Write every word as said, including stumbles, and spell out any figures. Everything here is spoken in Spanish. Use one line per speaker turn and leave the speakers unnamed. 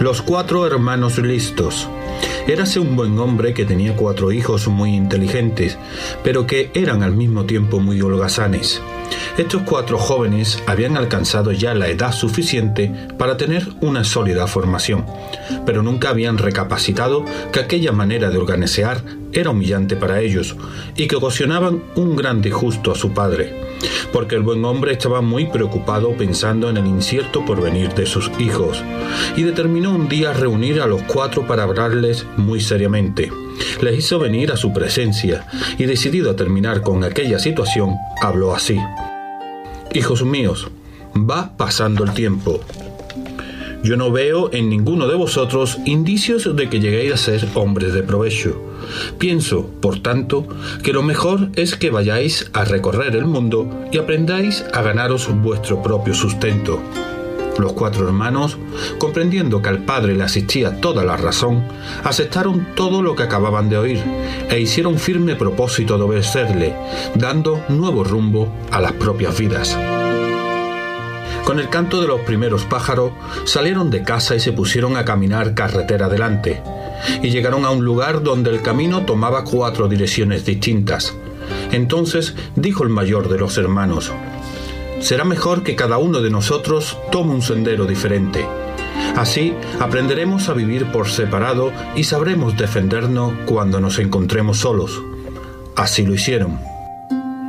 Los cuatro hermanos listos. Érase un buen hombre que tenía cuatro hijos muy inteligentes, pero que eran al mismo tiempo muy holgazanes. Estos cuatro jóvenes habían alcanzado ya la edad suficiente para tener una sólida formación, pero nunca habían recapacitado que aquella manera de organizar era humillante para ellos y que ocasionaban un gran disgusto a su padre, porque el buen hombre estaba muy preocupado pensando en el incierto porvenir de sus hijos, y determinó un día reunir a los cuatro para hablarles muy seriamente. Les hizo venir a su presencia y, decidido a terminar con aquella situación, habló así: «Hijos míos, va pasando el tiempo. Yo no veo en ninguno de vosotros indicios de que lleguéis a ser hombres de provecho. Pienso, por tanto, que lo mejor es que vayáis a recorrer el mundo y aprendáis a ganaros vuestro propio sustento». Los cuatro hermanos, comprendiendo que al padre le asistía toda la razón, aceptaron todo lo que acababan de oír e hicieron firme propósito de obedecerle, dando nuevo rumbo a las propias vidas. Con el canto de los primeros pájaros, salieron de casa y se pusieron a caminar carretera adelante, y llegaron a un lugar donde el camino tomaba cuatro direcciones distintas. Entonces dijo el mayor de los hermanos: «Será mejor que cada uno de nosotros tome un sendero diferente. Así aprenderemos a vivir por separado y sabremos defendernos cuando nos encontremos solos». Así lo hicieron.